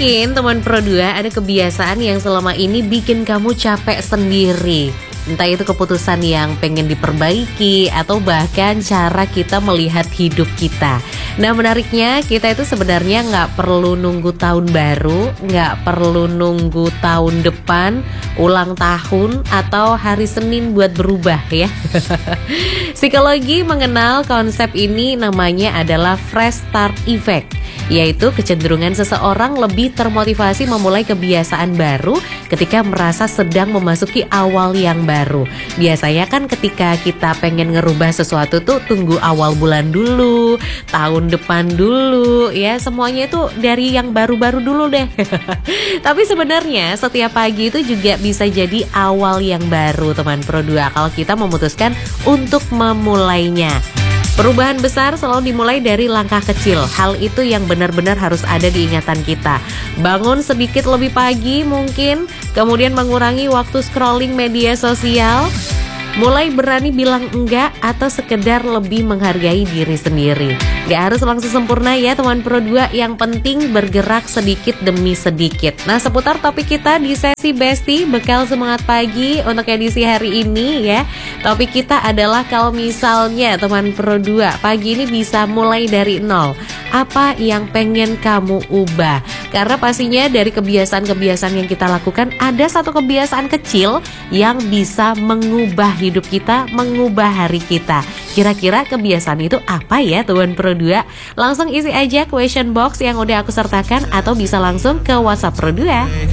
Mungkin teman Pro 2 ada kebiasaan yang selama ini bikin kamu capek sendiri. Entah itu keputusan yang pengen diperbaiki atau bahkan cara kita melihat hidup kita. Nah, menariknya kita itu sebenarnya nggak perlu nunggu tahun baru, nggak perlu nunggu tahun depan, ulang tahun, atau hari Senin buat berubah ya. Psikologi mengenal konsep ini, namanya adalah fresh start effect, yaitu kecenderungan seseorang lebih termotivasi memulai kebiasaan baru ketika merasa sedang memasuki awal yang baru. Biasanya kan ketika kita pengen ngerubah sesuatu tuh tunggu awal bulan dulu, tahun depan dulu, ya semuanya itu dari yang baru-baru dulu deh. Tapi sebenarnya setiap pagi itu juga bisa jadi awal yang baru teman Pro 2 kalau kita memutuskan untuk memulainya. Perubahan besar selalu dimulai dari langkah kecil. Hal itu yang benar-benar harus ada di ingatan kita. Bangun sedikit lebih pagi mungkin, kemudian mengurangi waktu scrolling media sosial, mulai berani bilang enggak, atau sekedar lebih menghargai diri sendiri. Gak harus langsung sempurna ya teman Pro 2, yang penting bergerak sedikit demi sedikit. Nah, seputar topik kita di sesi Besti Bekal Semangat Pagi untuk edisi hari ini ya. Topik kita adalah kalau misalnya teman Pro 2 pagi ini bisa mulai dari nol, apa yang pengen kamu ubah? Karena pastinya dari kebiasaan-kebiasaan yang kita lakukan, ada satu kebiasaan kecil yang bisa mengubah hidup kita, mengubah hari kita. Kira-kira kebiasaan itu apa ya teman Pro 2? Langsung isi aja question box yang udah aku sertakan, atau bisa langsung ke WhatsApp Pro 2.